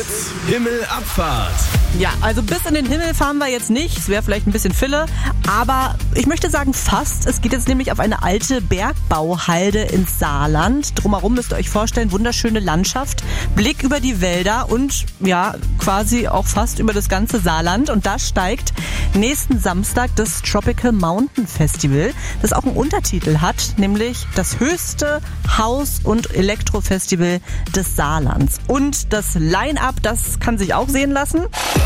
Hits Himmelabfahrt. Ja, also bis in den Himmel fahren wir jetzt nicht. Es wäre vielleicht ein bisschen Fille, aber ich möchte sagen fast. Es geht jetzt nämlich auf eine alte Bergbauhalde ins Saarland. Drumherum müsst ihr euch vorstellen, wunderschöne Landschaft, Blick über die Wälder und ja, quasi auch fast über das ganze Saarland. Und da steigt nächsten Samstag das Tropical Mountain Festival, das auch einen Untertitel hat, nämlich das höchste Haus- und Elektrofestival des Saarlands. Und das Line-Up, das kann sich auch sehen lassen.